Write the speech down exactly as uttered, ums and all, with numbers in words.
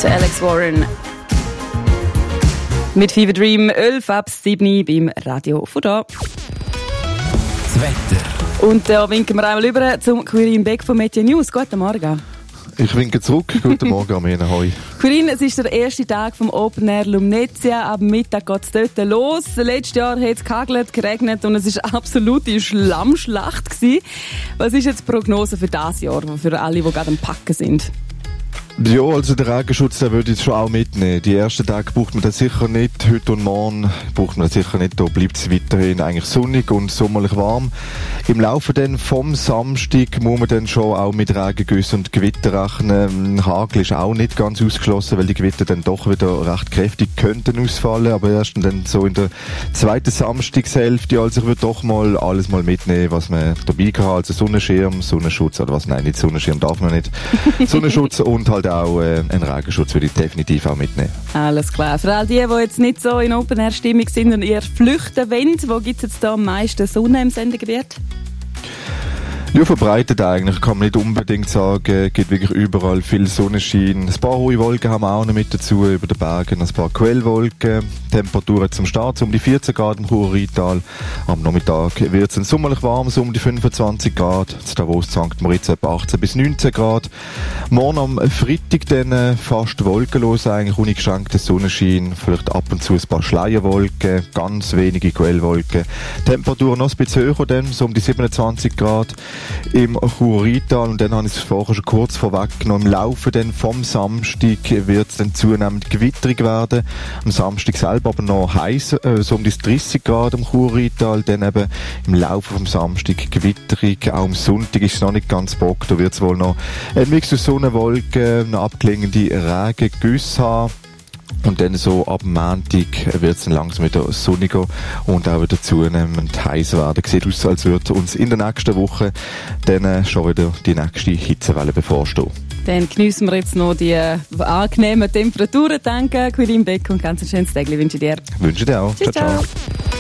Der Alex Warren. Mit Fever Dream, elf ab sieben beim Radio von da. Das Wetter. Und da winken wir einmal über zum Quirin Beck von Meteo News. Guten Morgen. Ich winke zurück. Guten Morgen, Armena. Hoi. Quirin, es ist der erste Tag vom Open Air Lumnezia. Ab Mittag geht es dort los. Letztes Jahr hat es gehagelt, geregnet und es war eine absolute Schlammschlacht gewesen. Was ist jetzt die Prognose für dieses Jahr, für alle, die gerade am Packen sind? Ja, also den Regenschutz, den würde ich schon auch mitnehmen. Die ersten Tage braucht man das sicher nicht. Heute und morgen braucht man das sicher nicht. Da bleibt es weiterhin eigentlich sonnig und sommerlich warm. Im Laufe dann vom Samstag muss man dann schon auch mit Regengüssen und Gewitter rechnen. Hagel ist auch nicht ganz ausgeschlossen, weil die Gewitter dann doch wieder recht kräftig könnten ausfallen. Aber erst dann so in der zweiten Samstagshälfte. Also ich würde doch mal alles mal mitnehmen, was man dabei kann. Also Sonnenschirm, Sonnenschutz oder was? Nein, nicht Sonnenschirm darf man nicht. Sonnenschutz und halt auch äh, einen Regenschutz würde ich definitiv auch mitnehmen. Alles klar. Für all die, die jetzt nicht so in Open-Air-Stimmung sind und eher flüchten wollen, wo gibt es jetzt da am meisten Sonne im Sendegebiet? Ja, verbreitet eigentlich, kann man nicht unbedingt sagen. Es gibt wirklich überall viel Sonnenschein. Ein paar hohe Wolken haben wir auch noch mit dazu, über den Bergen ein paar Quellwolken. Temperaturen zum Start um die vierzehn Grad im Churer-Rheintal. Am Nachmittag wird es sommerlich warm, so um die fünfundzwanzig Grad. In Davos, Sankt Moritz etwa achtzehn bis neunzehn Grad. Morgen am Freitag dann fast wolkenlos, eigentlich uneingeschränkter Sonnenschein. Vielleicht ab und zu ein paar Schleierwolken, ganz wenige Quellwolken. Temperaturen noch ein bisschen höher, dann, so um die siebenundzwanzig Grad. Im Churer-Rheintal, und dann habe ich es vorher schon kurz vorweggenommen, im Laufe dann vom Samstag wird es dann zunehmend gewitterig werden. Am Samstag selber aber noch heiß, äh, so um die dreißig Grad im Churer-Rheintal, dann eben im Laufe vom Samstag gewitterig. Auch am Sonntag ist es noch nicht ganz bock, da wird es wohl noch ein Mix aus Sonnenwolken, noch abklingende Regengüsse haben. Und dann so ab Montag wird es dann langsam wieder sonniger und auch wieder zunehmend heiß werden. Sieht aus, als würde uns in der nächsten Woche dann schon wieder die nächste Hitzewelle bevorstehen. Dann geniessen wir jetzt noch die äh, angenehmen Temperaturen. Danke, Quirin Beck, und ganz ein schönes Tag wünsche ich dir. Wünsche dir auch. Ciao, ciao. Ciao.